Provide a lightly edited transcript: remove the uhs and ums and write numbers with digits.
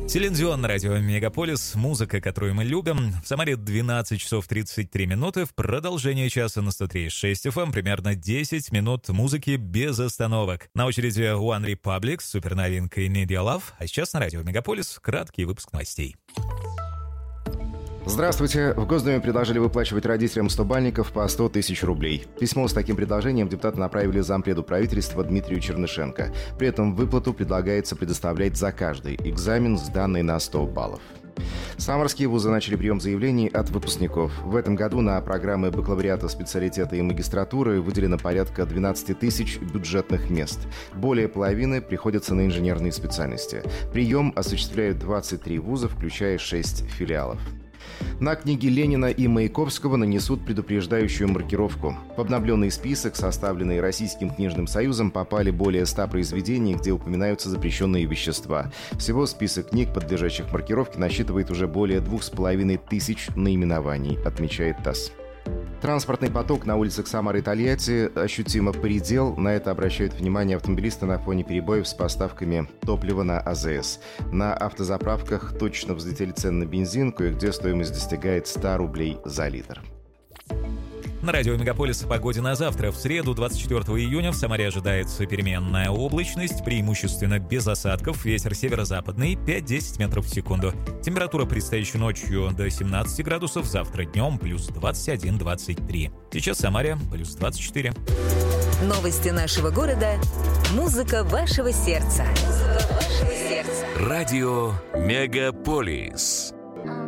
Селин Дион на радио Мегаполис. Музыка, которую мы любим. В Самаре 12 часов 33 минуты. В продолжение часа на 103.6 FM примерно 10 минут музыки без остановок. На очереди One Republic с суперновинкой Need Your Love. А сейчас на радио Мегаполис краткий выпуск новостей. Здравствуйте. В Госдуме предложили выплачивать родителям 100-бальников по 100 тысяч рублей. Письмо с таким предложением депутаты направили зампреду правительства Дмитрию Чернышенко. При этом выплату предлагается предоставлять за каждый экзамен, сданный на 100 баллов. Самарские вузы начали прием заявлений от выпускников. В этом году на программы бакалавриата, специалитета и магистратуры выделено порядка 12 тысяч бюджетных мест. Более половины приходятся на инженерные специальности. Прием осуществляют 23 вуза, включая 6 филиалов. На книги Ленина и Маяковского нанесут предупреждающую маркировку. В обновленный список, составленный Российским книжным союзом, попали более 100 произведений, где упоминаются запрещенные вещества. Всего список книг, подлежащих маркировке, насчитывает уже более 2500 наименований, отмечает ТАСС. Транспортный поток на улицах Самары и Тольятти ощутимо поредел. На это обращают внимание автомобилисты на фоне перебоев с поставками топлива на АЗС. На автозаправках точно взлетели цены на бензин, кое-где стоимость достигает 100 рублей за литр. На радио Мегаполис о погоде на завтра. В среду, 24 июня, в Самаре ожидается переменная облачность, преимущественно без осадков, ветер северо-западный 5-10 метров в секунду. Температура предстоящей ночью до 17 градусов, завтра днем плюс 21-23. Сейчас в Самаре плюс 24. Новости нашего города. Музыка вашего сердца. Радио Мегаполис.